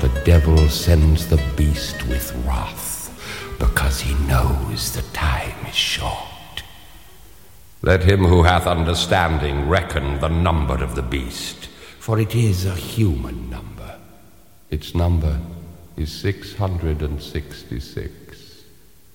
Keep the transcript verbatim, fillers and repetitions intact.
the devil sends the beast with wrath, because he knows the time is short. Let him who hath understanding reckon the number of the beast, for it is a human number. Its number is six hundred and sixty-six.